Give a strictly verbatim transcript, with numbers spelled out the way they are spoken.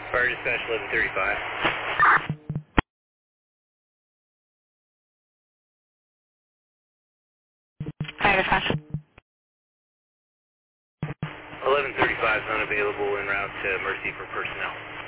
Fire dispatch eleven thirty-five. Fire dispatch. eleven thirty-five is unavailable en route to Mercy for personnel.